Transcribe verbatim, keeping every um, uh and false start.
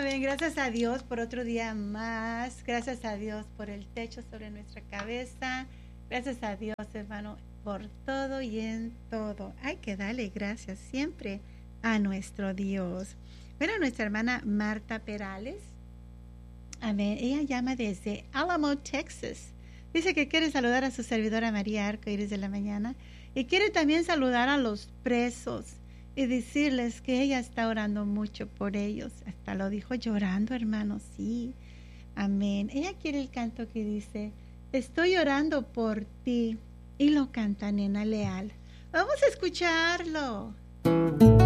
Amén. Gracias a Dios por otro día más. Gracias a Dios por el techo sobre nuestra cabeza. Gracias a Dios, hermano, por todo y en todo. Hay que darle gracias siempre a nuestro Dios. Bueno, nuestra hermana Marta Perales, amén, ella llama desde Alamo, Texas. Dice que quiere saludar a su servidora María Arcoíris de la mañana y quiere también saludar a los presos y decirles que ella está orando mucho por ellos. Hasta lo dijo llorando, hermano, sí. Amén. Ella quiere el canto que dice, estoy orando por ti, y lo canta Nena Leal. Vamos a escucharlo.